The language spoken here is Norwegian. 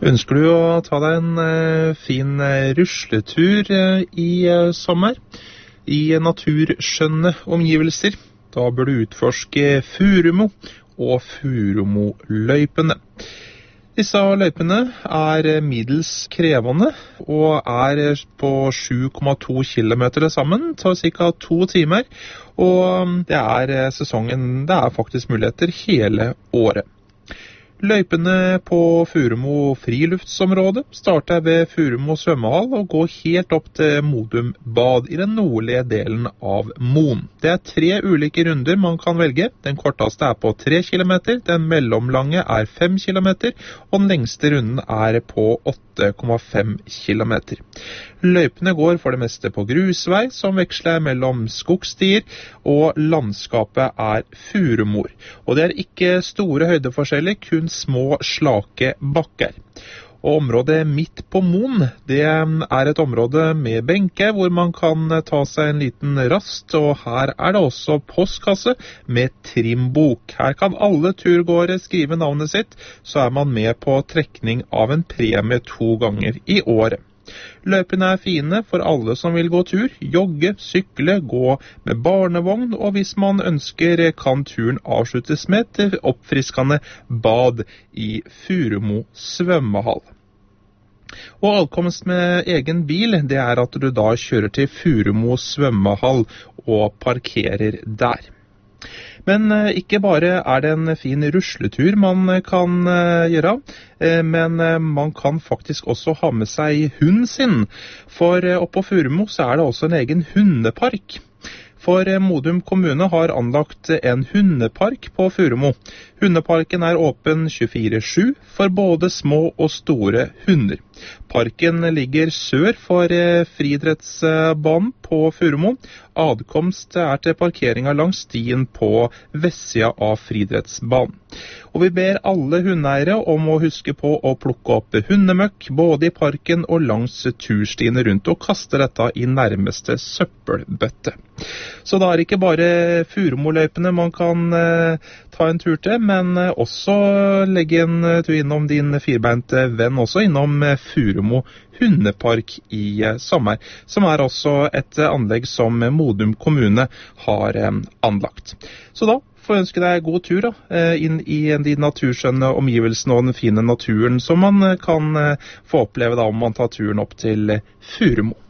Ønsker du å ta deg en fin rusletur i sommer i naturskjønne omgivelser? Da bør du utforske Furumo og Furumo-løypene. Disse løypene middels krevende og på 7,2 kilometer sammen, tar ca. 2 timer, og det sesongen, det faktisk muligheter hele året. Løypene på Furumo friluftsområde starter ved Furumo svømmehall og går helt opp til Modum bad i den nordlige delen av Moen. Det 3 ulike runder man kan velge. Den korteste på 3 kilometer, den mellomlange 5 kilometer, og den lengste runden på 8,5 kilometer. Løypene går for det meste på grusvei, som veksler mellom skogstier, og landskapet furumor. Og det ikke store høydeforskjeller, kun små, slake bakker. Og området midt på Moen, det et område med benker hvor man kan ta seg en liten rast, og her det også postkasse med trimbok. Her kan alle turgåere skrive navnet sitt, så man med på trekning av en premie 2 ganger i året. Løypene fine for alle som vil gå tur, jogge, sykle, gå med barnevogn, og hvis man ønsker kan turen avsluttes med et oppfriskende bad i Furumo svømmehall. Og ankomst med egen bil, det at du da kjører til Furumo svømmehall og parkerer der. Men ikke bare det en fin rusletur man kan gjøre, men man kan faktisk også ha med seg hunden sin. For oppe på Furumo så det også en egen hundepark. For Modum kommune har anlagt en hundepark på Furumo. Hundeparken åpen 24/7 for både små og store hunder. Parken ligger sør for friidrettsbanen på Furumo. Adkomst til parkeringa langs stien på vestsida av friidrettsbanen. Og vi ber alle hundeeiere om å huske på å plukke opp hundemøkk både i parken og langs turstiene rundt, og kaste dette i nærmeste søppelbøtte. Så det ikke bare Furumo-løypene man kan ta en tur til, men også legge en tur innom din firbeinte venn, også innom Furumo hundepark i sommer, som også et anlegg som Modum kommune har anlagt. Så da får jeg ønske deg god tur inn i de naturskjønne omgivelsene og den fine naturen som man kan få oppleve da om man tar turen opp til Furumo.